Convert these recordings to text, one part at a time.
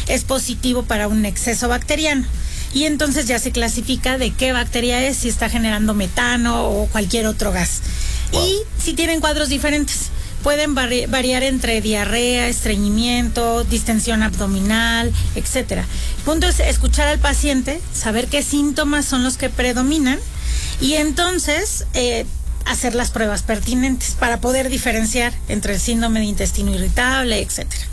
es positivo para un exceso bacteriano. Y entonces ya se clasifica de qué bacteria es, si está generando metano o cualquier otro gas. Wow. Y si tienen cuadros diferentes, pueden variar entre diarrea, estreñimiento, distensión abdominal, etcétera. El punto es escuchar al paciente, saber qué síntomas son los que predominan y entonces hacer las pruebas pertinentes para poder diferenciar entre el síndrome de intestino irritable, etcétera.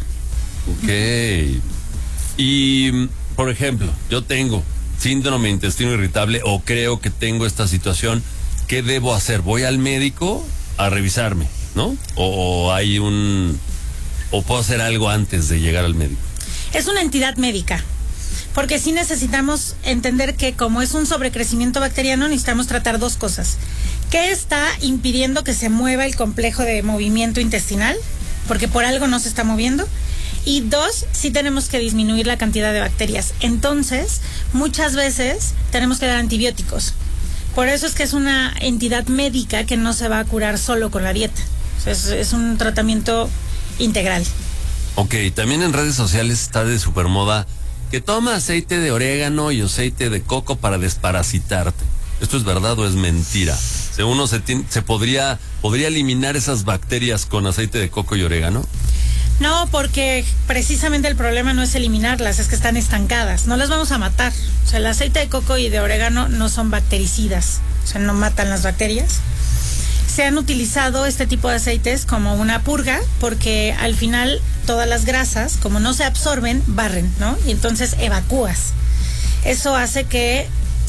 Ok. Y, por ejemplo, yo tengo síndrome de intestino irritable o creo que tengo esta situación. ¿Qué debo hacer? ¿Voy al médico a revisarme, no? ¿O puedo hacer algo antes de llegar al médico? Es una entidad médica, porque sí necesitamos entender que como es un sobrecrecimiento bacteriano, necesitamos tratar dos cosas. ¿Qué está impidiendo que se mueva el complejo de movimiento intestinal? Porque por algo no se está moviendo. Y dos, sí tenemos que disminuir la cantidad de bacterias. Entonces, muchas veces tenemos que dar antibióticos. Por eso es que es una entidad médica que no se va a curar solo con la dieta. O sea, es un tratamiento integral. Ok, también en redes sociales está de supermoda que toma aceite de orégano y aceite de coco para desparasitarte. ¿Esto es verdad o es mentira? ¿Uno se podría eliminar esas bacterias con aceite de coco y orégano? No, porque precisamente el problema no es eliminarlas, es que están estancadas. No las vamos a matar. O sea, el aceite de coco y de orégano no son bactericidas, o sea, no matan las bacterias. Se han utilizado este tipo de aceites como una purga, porque al final todas las grasas, como no se absorben, barren, ¿no? Y entonces evacúas. Eso hace que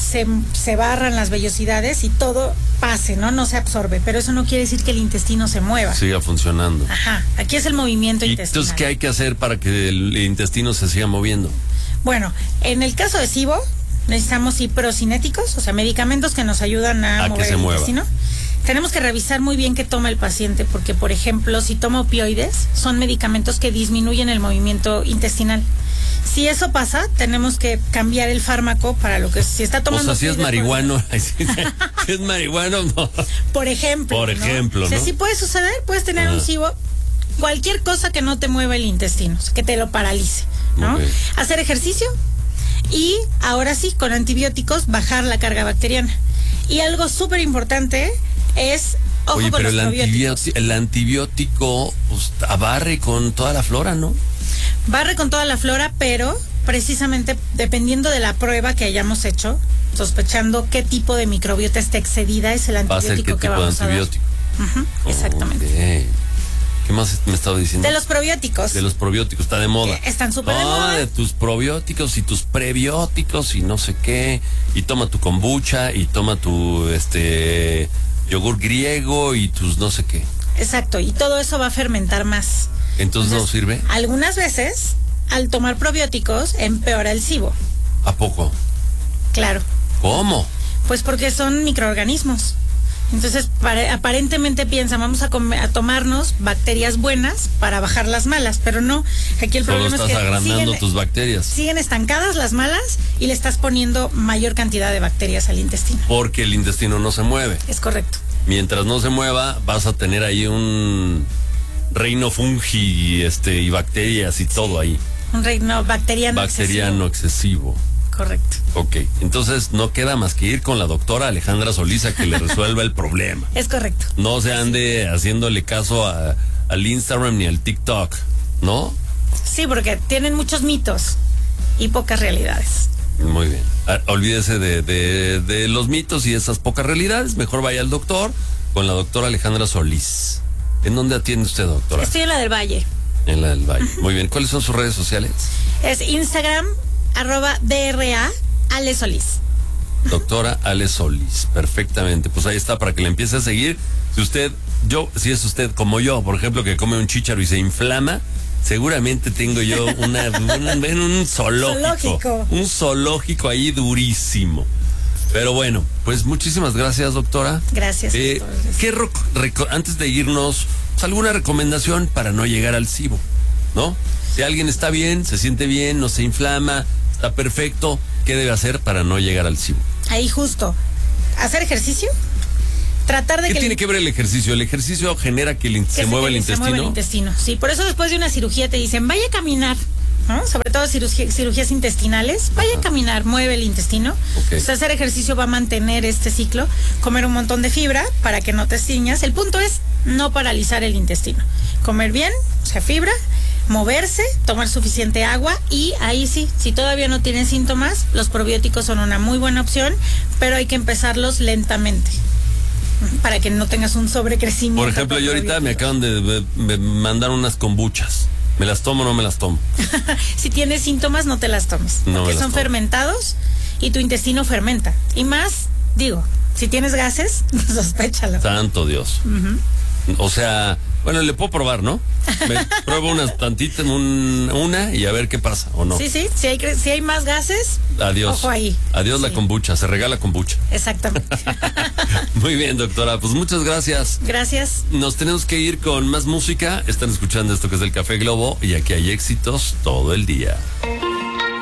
se barran las vellosidades y todo pase, ¿no? No se absorbe, pero eso no quiere decir que el intestino se mueva. Siga funcionando. Ajá, aquí es el movimiento intestinal. Entonces, ¿qué hay que hacer para que el intestino se siga moviendo? Bueno, en el caso de SIBO, necesitamos hiprocinéticos, o sea, medicamentos que nos ayudan a mover el intestino. Tenemos que revisar muy bien qué toma el paciente, porque, por ejemplo, si toma opioides, son medicamentos que disminuyen el movimiento intestinal. Si eso pasa, tenemos que cambiar el fármaco para lo que si está tomando. O sea, si es marihuano, si es marihuano, no. Por ejemplo. Por ejemplo, ¿no? O sea, sí puede suceder, puedes tener un SIBO, cualquier cosa que no te mueva el intestino, que te lo paralice, ¿no? Okay. Hacer ejercicio y ahora sí, con antibióticos, bajar la carga bacteriana. Y algo súper importante es, ojo. Oye, con pero los el antibiótico pues, barre con toda la flora, ¿no? Barre con toda la flora, pero precisamente dependiendo de la prueba que hayamos hecho, sospechando qué tipo de microbiota está excedida, es el antibiótico que vamos a dar. Exactamente. Okay. ¿Qué más me estaba diciendo? De los probióticos. De los probióticos, está de moda. Están súper de moda. De tus probióticos y tus prebióticos y no sé qué. Y toma tu kombucha y toma tu yogur griego y tus no sé qué. Exacto, y todo eso va a fermentar más. Entonces no sirve. Algunas veces, al tomar probióticos, empeora el SIBO. ¿A poco? Claro. ¿Cómo? Pues porque son microorganismos. Entonces, aparentemente piensan, vamos a tomarnos bacterias buenas para bajar las malas, pero no. Aquí el problema es que estás agrandando tus bacterias. Siguen estancadas las malas y le estás poniendo mayor cantidad de bacterias al intestino. Porque el intestino no se mueve. Es correcto. Mientras no se mueva, vas a tener ahí un reino fungi y bacterias y todo ahí. Un reino bacteriano excesivo. Correcto. Ok, entonces no queda más que ir con la doctora Alejandra Solís a que le resuelva el problema. Es correcto. No se ande haciéndole caso al Instagram ni al TikTok, ¿no? Sí, porque tienen muchos mitos y pocas realidades. Muy bien. Olvídese de los mitos y esas pocas realidades. Mejor vaya al doctor con la doctora Alejandra Solís. ¿En dónde atiende usted, doctora? Estoy en la del Valle. En la del Valle. Muy bien. ¿Cuáles son sus redes sociales? Es Instagram, @DRA Ale Solís. Doctora Ale Solís. Perfectamente. Pues ahí está para que le empiece a seguir. Si es usted como yo, por ejemplo, que come un chícharo y se inflama, seguramente tengo yo un zoológico. Un zoológico ahí durísimo. Pero bueno, pues muchísimas gracias, doctora. Gracias. Antes de irnos, pues, alguna recomendación para no llegar al SIBO, ¿no? Si alguien está bien, se siente bien, no se inflama, está perfecto, ¿qué debe hacer para no llegar al SIBO? Ahí justo, hacer ejercicio, tratar de ¿Qué tiene que ver el ejercicio? ¿El ejercicio genera que se mueva el intestino? Se mueva el intestino, sí. Por eso después de una cirugía te dicen, vaya a caminar. ¿no? Sobre todo cirugías intestinales. Vaya a caminar, mueve el intestino. Okay. Pues hacer ejercicio va a mantener este ciclo. Comer un montón de fibra para que no te ciñas. El punto es no paralizar el intestino. Comer bien, o sea, fibra, moverse, tomar suficiente agua y ahí sí, si todavía no tienen síntomas, los probióticos son una muy buena opción, pero hay que empezarlos lentamente para que no tengas un sobrecrecimiento. Por ejemplo, yo ahorita me acaban de mandar unas kombuchas. ¿Me las tomo o no me las tomo? Si tienes síntomas, no te las tomes. No porque son tomo. fermentados y tu intestino fermenta. Y más, digo, si tienes gases, sospéchalo. Santo Dios. O sea, bueno, le puedo probar, ¿no? Me pruebo unas tantitas, una y a ver qué pasa, ¿o no? Sí, si hay más gases, Adiós. ojo ahí. Adiós Sí. la kombucha, se regala kombucha. Exactamente. Muy bien, doctora, pues muchas gracias. Gracias. Nos tenemos que ir con más música. Están escuchando esto que es el Café Globo y aquí hay éxitos todo el día.